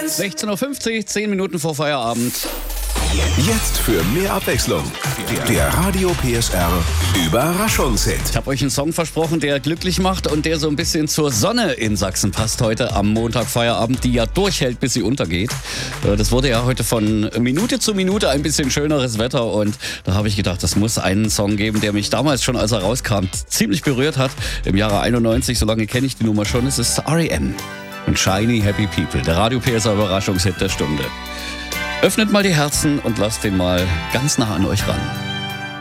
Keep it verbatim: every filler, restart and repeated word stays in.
sechzehn Uhr fünfzig, zehn Minuten vor Feierabend. Jetzt für mehr Abwechslung. Der Radio P S R Überraschungshit. Ich habe euch einen Song versprochen, der glücklich macht und der so ein bisschen zur Sonne in Sachsen passt heute am Montag Feierabend, die ja durchhält, bis sie untergeht. Das wurde ja heute von Minute zu Minute ein bisschen schöneres Wetter und da habe ich gedacht, das muss einen Song geben, der mich damals schon, als er rauskam, ziemlich berührt hat. Im Jahre einundneunzig, so lange kenne ich die Nummer schon, es ist R E M und Shiny Happy People, der Radio P S R Überraschungshit der Stunde. Öffnet mal die Herzen und lasst den mal ganz nah an euch ran.